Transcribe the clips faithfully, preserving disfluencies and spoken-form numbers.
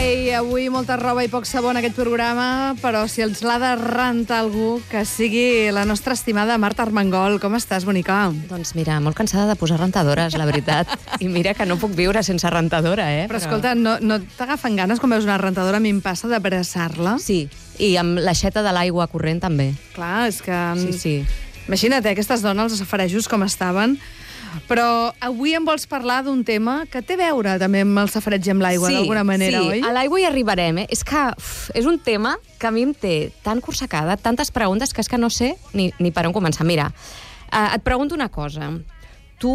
Ai, avui molta roba i poc sabó en aquest programa, però si ens l'ha de rentar algú, que sigui la nostra estimada Marta Armengol. Com estàs, bonica? Doncs mira, molt cansada de posar rentadores, la veritat. I mira que no puc viure sense rentadora, eh? Però, però... escolta, no, no t'agafen ganes quan veus una rentadora? A mi em passa d'abraçar-la. Sí, i amb l'aixeta de l'aigua corrent també. Clar, és que... Sí, sí. Imagina't, eh, aquestes dones, els safarejos, com estaven. Però avui em vols parlar d'un tema que té a veure també amb el safareig i amb l'aigua, sí, d'alguna manera, sí. oi? Sí, a l'aigua hi arribarem, eh? És que uf, és un tema que a mi em té tan corsecada, tantes preguntes, que és que no sé ni, ni per on començar. Mira, eh, et pregunto una cosa. Tu,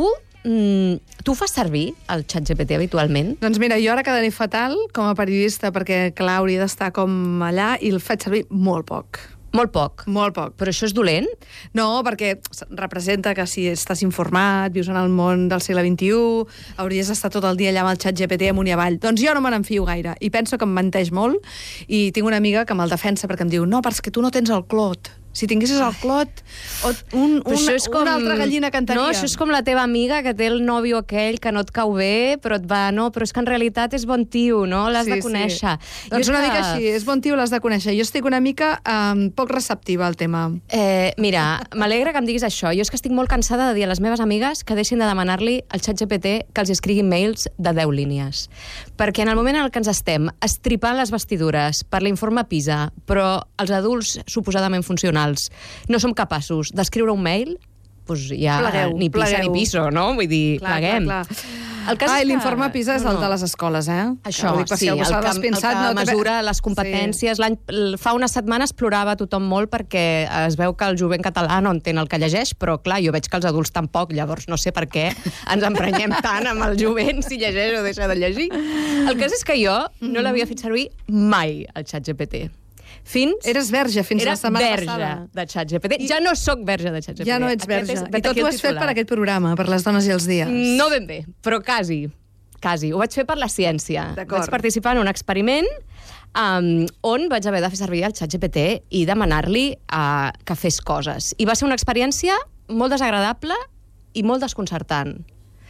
mm, tu fas servir el ChatGPT habitualment? Doncs mira, jo ara quedaré fatal com a periodista, perquè, clar, hauria d'estar com allà, i el faig servir molt poc. Molt poc. Molt poc. Però això és dolent? No, perquè representa que si estàs informat, vius en el món del segle vint-i-u, hauries d'estar tot el dia allà amb el ChatGPT amunt i avall. Doncs jo no me n'enfio gaire, i penso que em menteix molt, i tinc una amiga que me'l defensa perquè em diu no, perquè tu no tens el Clot. Si tinguessis el Clot, o un, un, com... una altra gallina cantaria. No, això és com la teva amiga que té el nòvio aquell que no et cau bé, però et va... No, però és que en realitat és bon tio, no? L'has sí, de conèixer. Sí. Doncs una que... mica així, és bon tio, l'has de conèixer. Jo estic una mica um, poc receptiva al tema. Eh, mira, m'alegra que em diguis això. Jo és que estic molt cansada de dir a les meves amigues que deixin de demanar-li al ChatGPT que els escrigui mails de deu línies. Perquè en el moment en el que ens estem estripant les vestidures per l'informe PISA, però els adults suposadament funcionals no som capaços d'escriure un mail, doncs ja plegueu, ni pisa plegueu. ni piso, no? Vull dir, clar, pleguem. Clar, clar. El cas ah, que... l'informe PISA és no, el de les escoles, eh? Això, dic, sí, si el que, pensat, el que no, mesura les competències. Sí. Fa unes setmanes plorava tothom molt perquè es veu que el jovent català no entén el que llegeix, però clar, jo veig que els adults tampoc, llavors no sé per què ens emprenyem tant amb el jovent si llegeix o deixa de llegir. El cas és que jo no l'havia fet servir mai, el ChatGPT. Fins... Eres verge fins la setmana verge passada. de ChatGPT. I... Ja no sóc verge de ChatGPT. Ja no ets verge. És, I tot ho has fet per aquest programa, per les dones i els dies. No ben bé, però quasi. Quasi. Ho vaig fer per la ciència. Vaig participar en un experiment um, on vaig haver de fer servir el ChatGPT i demanar-li uh, que fes coses. I va ser una experiència molt desagradable i molt desconcertant.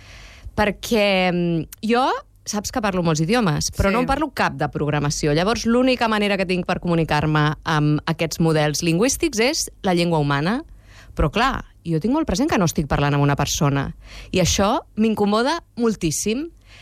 Perquè um, jo... Saps que parlo molts idiomes, però sí. no en parlo cap de programació. Llavors, l'única manera que tinc per comunicar-me amb aquests models lingüístics és la llengua humana. Però, clar, jo tinc molt present que no estic parlant amb una persona. I això m'incomoda moltíssim.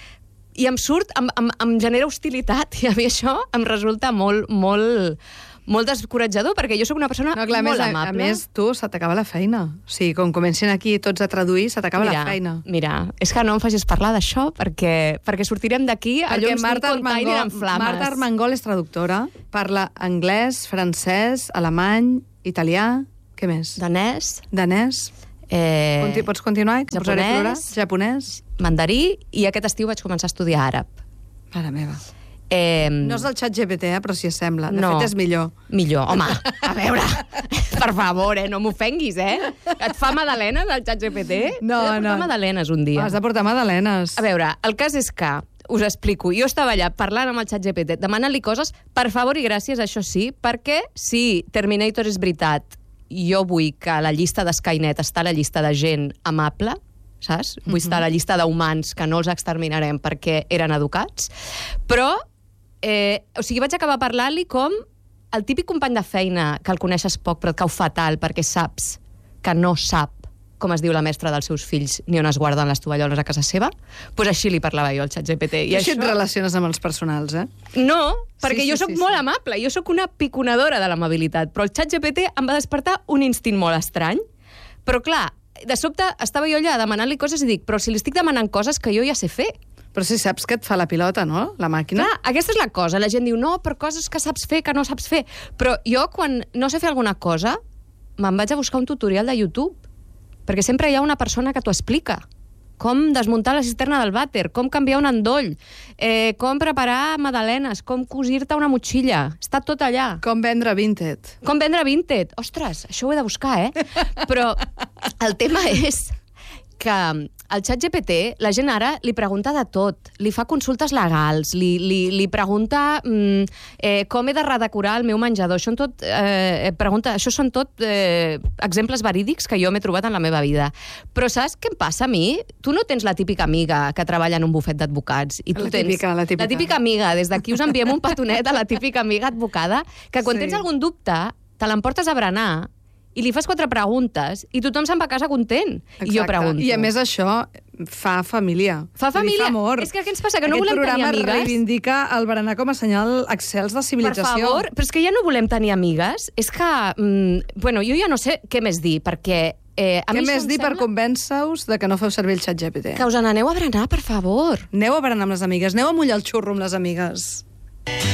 I em surt, em, em, em genera hostilitat. I a mi això em resulta molt, molt... molt descoratjador, perquè jo sóc una persona no, clar, molt més, amable. A, a més, tu, se t'acaba la feina. O sigui, com comencen aquí tots a traduir, se t'acaba la feina. Mira, és que no em facis parlar d'això, perquè, perquè sortirem d'aquí a llums d'un container en flames. Marta Armengol és traductora, parla anglès, francès, alemany, italià, què més? Danès. Danès. Eh, Conti pots continuar? Japonès. Japonès. Mandarí, i aquest estiu vaig començar a estudiar àrab. Mare meva. Eh, no és el ChatGPT, eh, però si assembla. De no, fet, és millor. Millor. Home, a veure, per favor, eh, no m'ofenguis, eh? Et fa magdalenes el ChatGPT? No, He de portar no. magdalenes un dia. Has de portar magdalenes. A veure, el cas és que, us explico, jo estava allà parlant amb el ChatGPT, demanant-li coses, per favor i gràcies, això sí, perquè si Terminator és veritat, jo vull que la llista d'Skynet està a la llista de gent amable, saps? Vull estar a la llista d'humans que no els exterminarem perquè eren educats, però eh, o sigui, vaig acabar parlant-li com el típic company de feina que el coneixes poc però et cau fatal perquè saps que no sap com es diu la mestra dels seus fills ni on es guarden les tovalloles a casa seva, doncs així li parlava jo al ChatGPT. I això... et relaciones amb els personals, eh? No, perquè sí, jo sí, sóc sí, molt sí. amable, jo sóc una piconadora de l'amabilitat, però el ChatGPT em va despertar un instint molt estrany. Però clar, de sobte estava jo allà demanant-li coses i dic, però si li estic demanant coses que jo ja sé fer. Però si saps que et fa la pilota, no?, la màquina. Clar, aquesta és la cosa. La gent diu, no, per coses que saps fer, que no saps fer. Però jo, quan no sé fer alguna cosa, me'n vaig a buscar un tutorial de YouTube, perquè sempre hi ha una persona que t'ho explica. Com desmuntar la cisterna del vàter, com canviar un endoll, eh, com preparar magdalenes, com cosir-te una motxilla. Està tot allà. Com vendre Vinted. Com vendre Vinted. Ostres, això ho he de buscar, eh? Però el tema és que al ChatGPT la gent ara li pregunta de tot. Li fa consultes legals, li, li, li pregunta mm, eh, com he de redecorar el meu menjador. Això, tot, eh, pregunta, això són tot eh, exemples verídics que jo m'he trobat en la meva vida. Però saps què em passa a mi? Tu no tens la típica amiga que treballa en un bufet d'advocats. I tu la tens típica, la típica. La típica amiga. Des d'aquí us enviem un petonet a la típica amiga advocada que quan Sí. tens algun dubte te l'emportes a berenar i li fas quatre preguntes i tothom se'n va a casa content. Exacte. I jo pregunto. I a més això fa família. Fa família. Fa amor. És que què ens passa? Que no Aquest volem tenir programa amigues? reivindica el berenar com a senyal excels de Per civilització. favor, però és que ja no volem tenir amigues. És que, mm, bueno, jo ja no sé què més dir, perquè... Eh, a Què mi més això em dir per sembla convèncer-us de que no feu servir el ChatGPT? que us n'aneu a berenar, per favor. Aneu a berenar amb les amigues, aneu a mullar el xurro amb les amigues.